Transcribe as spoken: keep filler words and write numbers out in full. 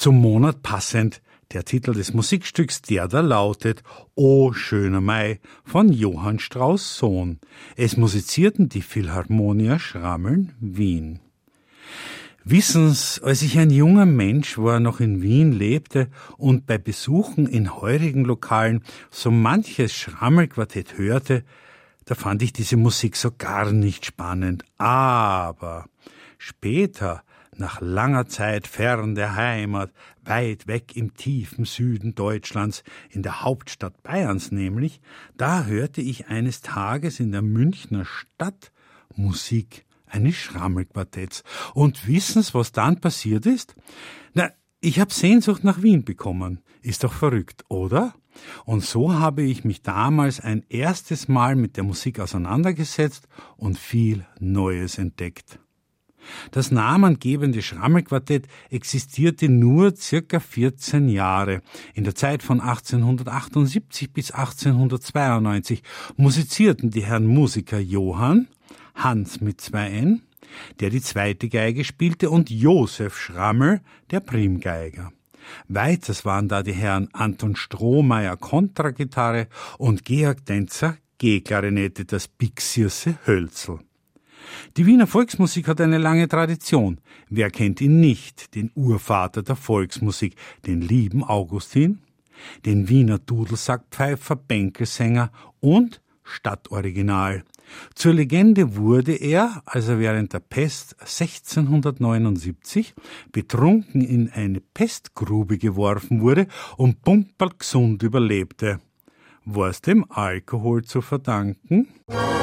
Zum Monat passend der Titel des Musikstücks, der da lautet O schöner Mai von Johann Strauss Sohn. Es musizierten die Philharmonia Schrammeln, Wien. Wissen's, als ich ein junger Mensch war, noch in Wien lebte und bei Besuchen in heurigen Lokalen so manches Schrammelquartett hörte, da fand ich diese Musik so gar nicht spannend. Aber später, nach langer Zeit fern der Heimat, weit weg im tiefen Süden Deutschlands, in der Hauptstadt Bayerns nämlich, da hörte ich eines Tages in der Münchner Stadt Musik eines Schrammelquartetts. Und wissen's, was dann passiert ist? Na, ich hab Sehnsucht nach Wien bekommen. Ist doch verrückt, oder? Und so habe ich mich damals ein erstes Mal mit der Musik auseinandergesetzt und viel Neues entdeckt. Das namengebende Schrammelquartett existierte nur circa vierzehn Jahre. In der Zeit von achtzehnhundertachtundsiebzig bis achtzehnhundertzweiundneunzig musizierten die Herren Musiker Johann, Hans mit zwei N, der die zweite Geige spielte, und Josef Schrammel, der Primgeiger. Weiters waren da die Herren Anton Strohmeier Kontragitarre und Georg Denzer G-Klarinette, das Bixierse Hölzl. Die Wiener Volksmusik hat eine lange Tradition. Wer kennt ihn nicht, den Urvater der Volksmusik, den lieben Augustin, den Wiener Dudelsackpfeifer, Bänkelsänger und Stadtoriginal. Zur Legende wurde er, als er während der Pest sechzehnhundertneunundsiebzig betrunken in eine Pestgrube geworfen wurde und pumperlgesund überlebte. War's dem Alkohol zu verdanken?